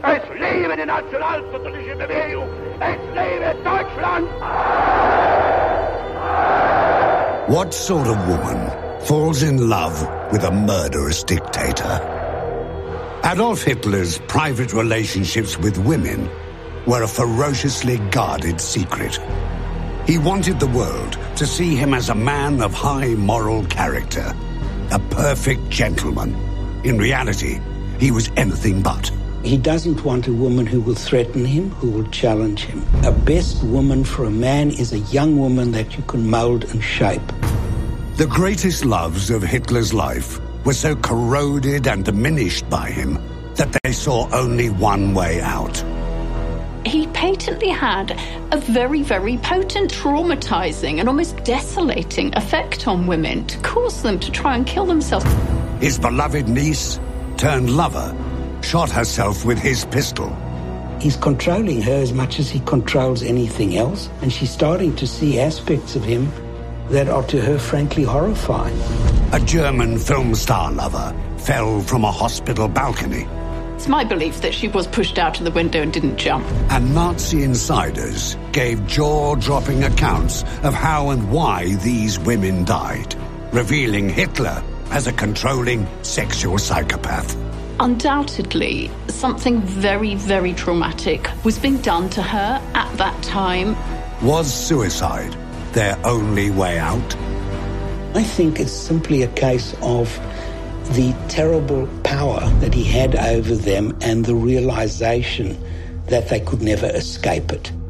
Es lebe die nationalsozialistische Bewegung! Es lebe Deutschland! What sort of woman falls in love with a murderous dictator? Adolf Hitler's private relationships with women were a ferociously guarded secret. He wanted the world to see him as a man of high moral character, a perfect gentleman. In reality, he was anything but. He doesn't want a woman who will threaten him, who will challenge him. A best woman for a man is a young woman that you can mold and shape. The greatest loves of Hitler's life were so corroded and diminished by him that they saw only one way out. He patently had a very, very potent, traumatizing and almost desolating effect on women to cause them to try and kill themselves. His beloved niece, turned lover, shot herself with his pistol. He's controlling her as much as he controls anything else, and she's starting to see aspects of him that are to her frankly horrifying. A German film star lover fell from a hospital balcony. It's my belief that she was pushed out of the window and didn't jump. And Nazi insiders gave jaw-dropping accounts of how and why these women died, revealing Hitler as a controlling sexual psychopath. Undoubtedly, something very, very traumatic was being done to her at that time. Was suicide their only way out? I think it's simply a case of the terrible power that he had over them and the realization that they could never escape it.